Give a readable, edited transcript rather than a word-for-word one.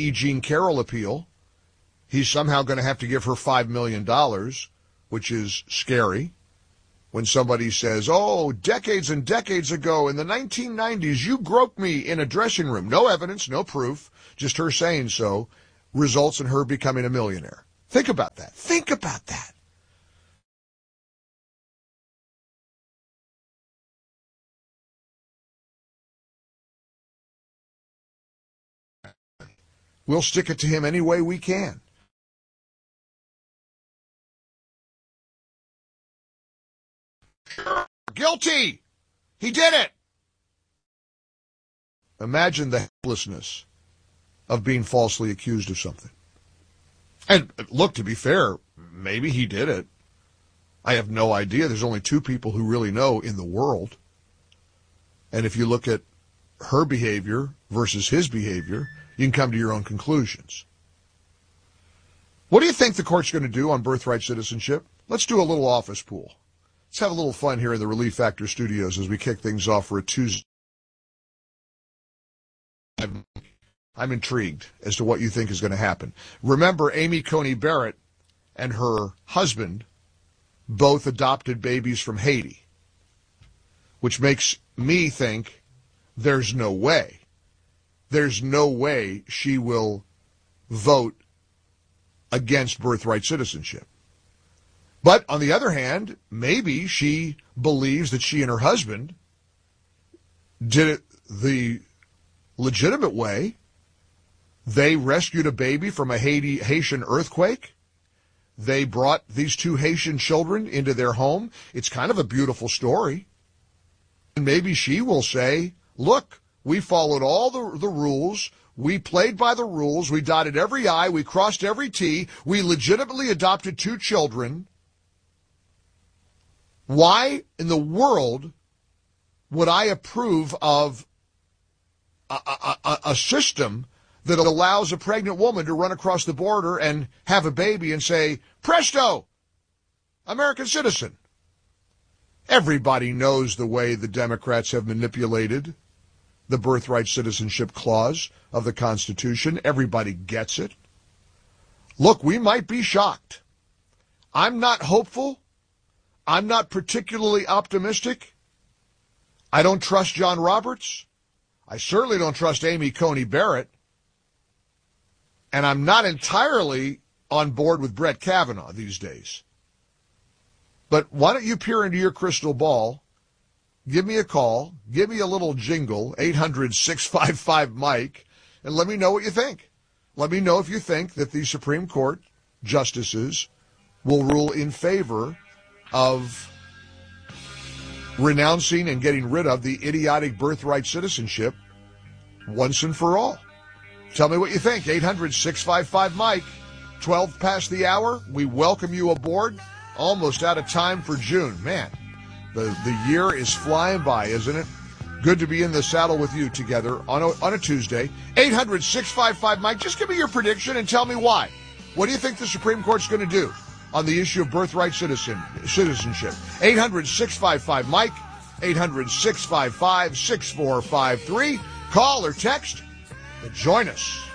E. Jean Carroll appeal. He's somehow going to have to give her $5 million, which is scary. When somebody says, oh, decades and decades ago in the 1990s, you groped me in a dressing room. No evidence, no proof, just her saying so, results in her becoming a millionaire. Think about that. Think about that. We'll stick it to him any way we can. Guilty! He did it! Imagine the helplessness of being falsely accused of something. And look, to be fair, maybe he did it. I have no idea. There's only two people who really know in the world. And if you look at her behavior versus his behavior, you can come to your own conclusions. What do you think the court's going to do on birthright citizenship? Let's do a little office pool. Let's have a little fun here in the Relief Factor studios as we kick things off for a Tuesday. I'm intrigued as to what you think is going to happen. Remember, Amy Coney Barrett and her husband both adopted babies from Haiti, which makes me think there's no way she will vote against birthright citizenship. But on the other hand, maybe she believes that she and her husband did it the legitimate way. They rescued a baby from a Haitian earthquake. They brought these two Haitian children into their home. It's kind of a beautiful story. And maybe she will say, look, we followed all the rules. We played by the rules. We dotted every I. We crossed every T. We legitimately adopted two children. Why in the world would I approve of a system that allows a pregnant woman to run across the border and have a baby and say, presto, American citizen? Everybody knows the way the Democrats have manipulated the birthright citizenship clause of the Constitution. Everybody gets it. Look, we might be shocked. I'm not hopeful. I'm not particularly optimistic. I don't trust John Roberts. I certainly don't trust Amy Coney Barrett. And I'm not entirely on board with Brett Kavanaugh these days. But why don't you peer into your crystal ball, give me a call, give me a little jingle, 800-655-MIKE, and let me know what you think. Let me know if you think that the Supreme Court justices will rule in favor of renouncing and getting rid of the idiotic birthright citizenship once and for all. Tell me what you think. 800-655-MIKE. 12 past the hour. We welcome you aboard. Almost out of time for June. Man, the year is flying by, isn't it? Good to be in the saddle with you together on a Tuesday. 800-655-MIKE. Just give me your prediction and tell me why. What do you think the Supreme Court's going to do on the issue of birthright citizenship? 800-655-MIKE. 800-655-6453. Call or text and join us.